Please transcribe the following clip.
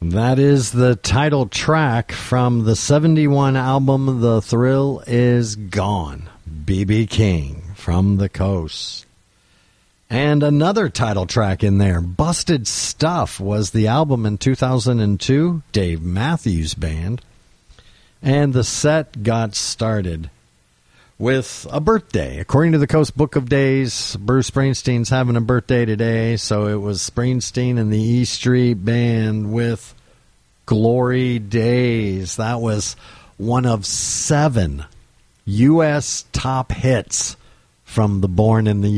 That is the title track from the 71 album, The Thrill Is Gone. B.B. King from the Coast. And another title track in there, Busted Stuff, was the album in 2002, Dave Matthews Band. And the set got started with a birthday. According to the Coast Book of Days, Bruce Springsteen's having a birthday today, so it was Springsteen and the E Street Band with Glory Days. That was one of 7 U.S. top hits from the Born in the